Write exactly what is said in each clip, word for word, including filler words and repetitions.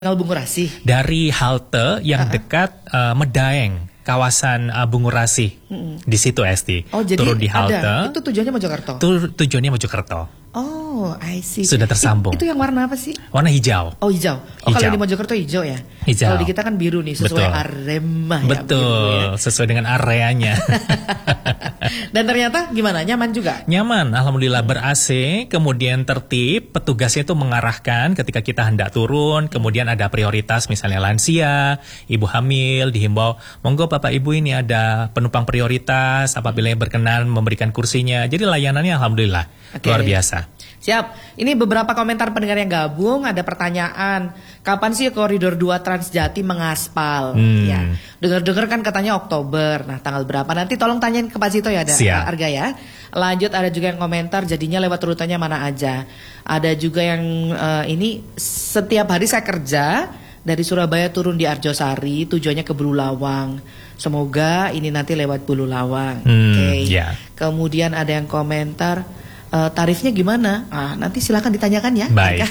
Terminal Bungurasi. Dari halte yang Uh-uh. dekat uh, Medaeng, kawasan uh, Bungurasi. Mm-mm. Di situ Esti. Oh, jadi turun di halte. ada. Itu tujuannya Mojokerto. Tu, tujuannya Mojokerto. Oh, I see. Sudah tersambung. It, itu yang warna apa sih? Warna hijau. Oh, hijau. Oh, Hijau. kalau di Mojokerto hijau ya. Hijau. Kalau di kita kan biru nih, sesuai Betul. Arema ya. Betul, biru ya. sesuai dengan areanya. Dan ternyata gimana? Nyaman juga? Nyaman, alhamdulillah ber-A C, kemudian tertib, petugasnya itu mengarahkan ketika kita hendak turun, kemudian ada prioritas misalnya lansia, ibu hamil, dihimbau, monggo Bapak Ibu ini ada penumpang prioritas, apabila yang berkenan memberikan kursinya. Jadi layanannya alhamdulillah, Oke. luar biasa. Siap. Ini beberapa komentar pendengar yang gabung. Ada pertanyaan, kapan sih koridor dua Transjati mengaspal? Hmm. Ya, dengar-dengar kan katanya Oktober. Nah, tanggal berapa? Nanti tolong tanyain ke Pak Zito ya, ada Siap. Arga ya. Lanjut, ada juga yang komentar jadinya lewat rutenya mana aja. Ada juga yang eh, ini setiap hari saya kerja dari Surabaya turun di Arjosari, tujuannya ke Bululawang. Semoga ini nanti lewat Bululawang. Hmm, Oke. ya. Kemudian ada yang komentar, Uh, tarifnya gimana? Ah, nanti silakan ditanyakan ya. Baik.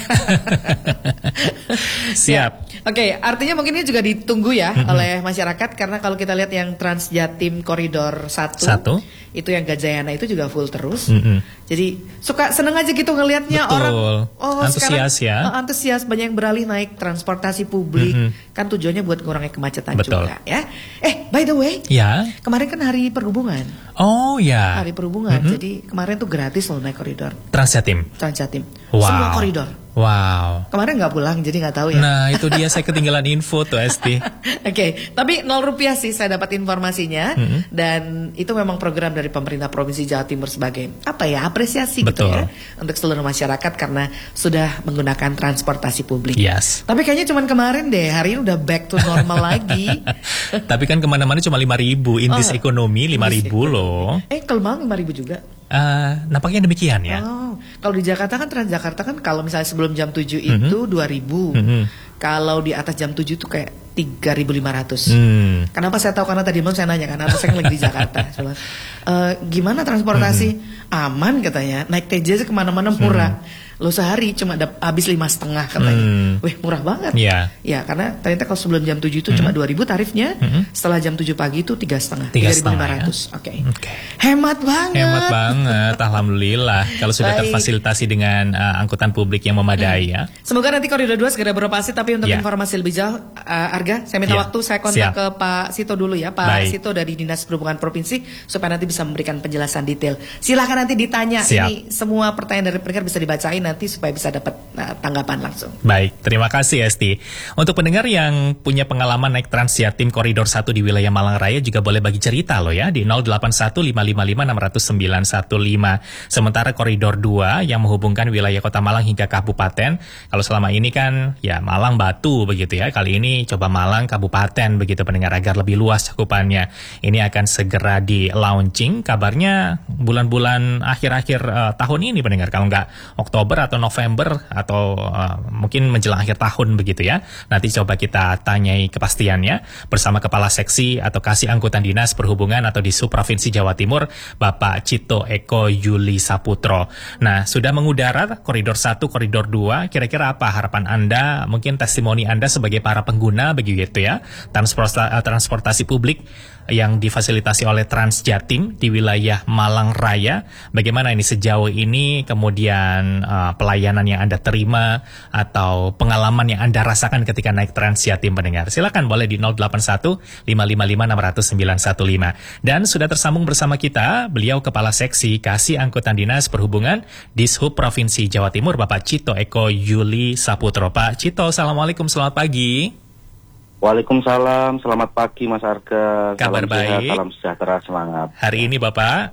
Siap. Ya. Oke, artinya mungkin ini juga ditunggu ya Mm-hmm. oleh masyarakat, karena kalau kita lihat yang Transjatim koridor satu, Satu. itu yang Gajayana itu juga full terus. Mm-mm. Jadi suka seneng aja gitu ngelihatnya Betul. orang Antusias sekarang, ya. uh, antusias, banyak yang beralih naik transportasi publik. Mm-hmm. Kan tujuannya buat ngurangi kemacetan Betul. juga ya. Eh, by the way, Ya. kemarin kan hari perhubungan. Oh ya. Hari perhubungan. Mm-hmm. Jadi kemarin tuh gratis loh naik koridor Transjatim. Transjatim. Wow. Semua koridor. Wow. Kemarin nggak pulang, jadi nggak tahu ya. Nah itu dia, saya ketinggalan info tuh Esti. Oke, tapi nol rupiah sih saya dapat informasinya. Mm-hmm. Dan itu memang program dari pemerintah Provinsi Jawa Timur sebagai apa ya, apresiasi gitu Betul. ya untuk seluruh masyarakat karena sudah menggunakan transportasi publik. Yes. Tapi kayaknya cuma kemarin deh, hari ini udah back to normal lagi. Tapi kan kemana-mana cuma lima ribu, indis Oh, ekonomi lima indis ribu ekonomi. loh. Eh, kalau Malang lima ribu juga. Uh, nampaknya demikian ya. Oh, kalau di Jakarta kan Transjakarta kan kalau misalnya sebelum jam tujuh Mhm. itu dua ribu. Mhm. Kalau di atas jam tujuh itu kayak tiga ribu lima ratus. Hmm. Kenapa saya tahu? Karena tadi malam saya nanya kan, anak saya kan lagi di Jakarta. Coba, "Eh, gimana transportasi? Aman katanya. Naik T J aja kemana-mana murah. Lo sehari cuma dap- habis lima setengah katanya. Hmm. Wih, murah banget. Iya. Ya, karena ternyata kalau sebelum jam tujuh itu cuma dua ribu tarifnya. Mhm. Setelah jam tujuh pagi itu tiga setengah. Tiga tiga ribu lima ratus. setengah Oke. Oke. Hemat banget. Hemat banget, alhamdulillah. Kalau sudah Baik. terfasilitasi dengan uh, angkutan publik yang memadai ya. Semoga nanti koridor dua segera beroperasi. Tapi untuk Ya. informasi lebih jauh, uh, Arga, saya minta Ya. waktu, saya kontak Siap. ke Pak Sito dulu ya, Pak Baik. Sito dari Dinas Perhubungan Provinsi, supaya nanti bisa memberikan penjelasan detail. Silahkan nanti ditanya. Siap. Ini semua pertanyaan dari pendengar bisa dibacain nanti supaya bisa dapat uh, tanggapan langsung. Baik, terima kasih Esti. Untuk pendengar yang punya pengalaman naik Transjatim Koridor satu di wilayah Malang Raya juga boleh bagi cerita loh ya di nol delapan satu lima lima lima enam nol sembilan satu lima. Sementara Koridor dua yang menghubungkan wilayah Kota Malang hingga Kabupaten, kalau selama ini kan ya Malang Batu begitu ya. Kali ini coba Malang Kabupaten begitu pendengar, agar lebih luas cakupannya. Ini akan segera di launching, kabarnya bulan-bulan akhir-akhir uh, tahun ini pendengar, kalau nggak Oktober atau November atau uh, mungkin menjelang akhir tahun begitu ya. Nanti coba kita tanyai kepastiannya bersama Kepala Seksi atau Kasih Angkutan Dinas Perhubungan atau di Provinsi Jawa Timur, Bapak Cito Eko Yuli Saputro. Nah, sudah mengudara Koridor satu, Koridor dua, kira-kira apa harapan Anda, mungkin testimoni Anda sebagai para pengguna begitu ya, transportasi, transportasi publik yang difasilitasi oleh Transjatim di wilayah Malang Raya. Bagaimana ini sejauh ini, kemudian uh, pelayanan yang Anda terima atau pengalaman yang Anda rasakan ketika naik Transjatim pendengar. Silakan boleh di nol delapan satu lima lima lima enam nol sembilan satu lima. Dan sudah tersambung bersama kita beliau Kepala Seksi Kasih Angkutan Dinas Perhubungan Dishub Provinsi Jawa Timur, Bapak Cito Eko Yuli Saputro. Pak Cito, Assalamualaikum, selamat pagi. Waalaikumsalam, selamat pagi Mas Arga. Kabar salam sehat, baik. salam sejahtera, semangat. Hari ini Bapak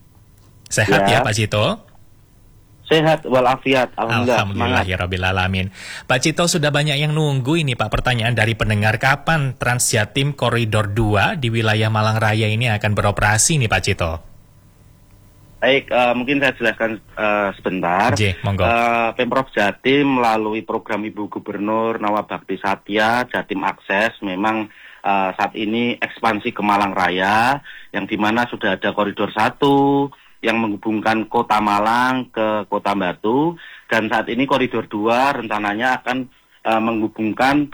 sehat ya, Ya. Pak Cito? Sehat walafiat, alhamdulillah, Alhamdulillah semangat. ya Rabbil Alamin. Pak Cito, sudah banyak yang nunggu ini Pak, pertanyaan dari pendengar, kapan Transjatim Koridor dua di wilayah Malang Raya ini akan beroperasi nih Pak Cito? Baik, uh, mungkin saya jelaskan uh, sebentar. J, monggo. Uh, Pemprov Jatim melalui program Ibu Gubernur Nawabakti Satya, Jatim Akses, memang uh, saat ini ekspansi ke Malang Raya, yang dimana sudah ada Koridor satu, yang menghubungkan Kota Malang ke Kota Batu, dan saat ini Koridor dua rencananya akan uh, menghubungkan